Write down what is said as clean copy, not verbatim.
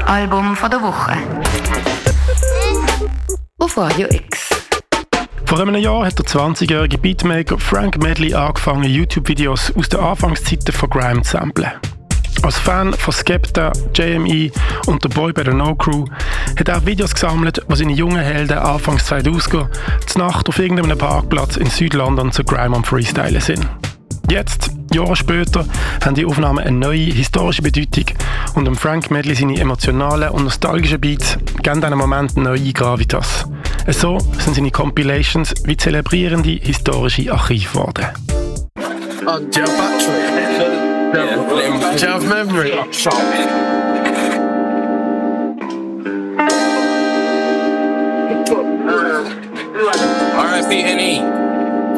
Album von der Woche. Auf Radio X. Vor einem Jahr hat der 20-jährige Beatmaker Frank Medley angefangen, YouTube-Videos aus den Anfangszeiten von Grime zu samplen. Als Fan von Skepta, JME und der Boy bei der No Crew hat er Videos gesammelt, wo seine jungen Helden anfangs 2000 zur Nacht auf irgendeinem Parkplatz in Südlondon zu Grime am Freestylen sind. Jetzt, Jahre später, haben die Aufnahmen eine neue historische Bedeutung und Frank Medley seine emotionalen und nostalgischen Beats geben diesen Moment neue Gravitas. So sind seine Compilations wie zelebrierende historische Archive geworden. Oh, do you have battery? Do you have memory? R.I.P. N.E.